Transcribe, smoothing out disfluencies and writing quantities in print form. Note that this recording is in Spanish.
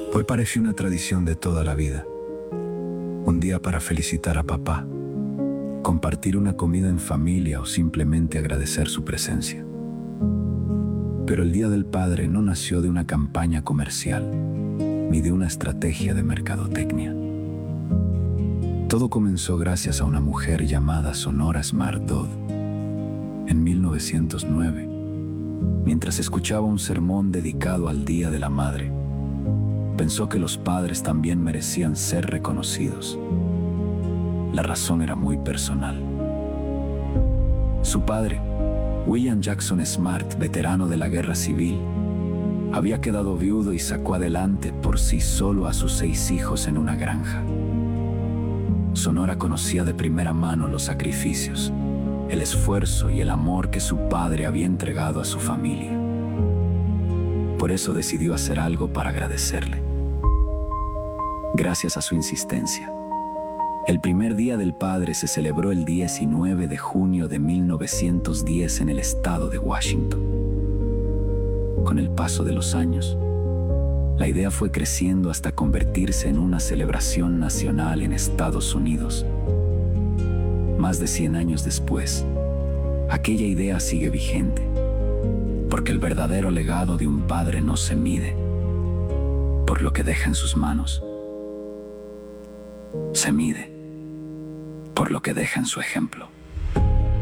Hoy parece una tradición de toda la vida. Un día para felicitar a papá, compartir una comida en familia o simplemente agradecer su presencia. Pero el Día del Padre no nació de una campaña comercial, ni de una estrategia de mercadotecnia. Todo comenzó gracias a una mujer llamada Sonora Smart Dodd. En 1909, mientras escuchaba un sermón dedicado al Día de la Madre, pensó que los padres también merecían ser reconocidos. La razón era muy personal. Su padre, William Jackson Smart, veterano de la Guerra Civil, había quedado viudo y sacó adelante por sí solo a sus 6 hijos en una granja. Sonora conocía de primera mano los sacrificios, el esfuerzo y el amor que su padre había entregado a su familia. Por eso decidió hacer algo para agradecerle. Gracias a su insistencia, el primer Día del Padre se celebró el 19 de junio de 1910 en el estado de Washington. Con el paso de los años, la idea fue creciendo hasta convertirse en una celebración nacional en Estados Unidos. Más de 100 años después, aquella idea sigue vigente, porque el verdadero legado de un padre no se mide por lo que deja en sus manos, se mide por lo que deja en su ejemplo.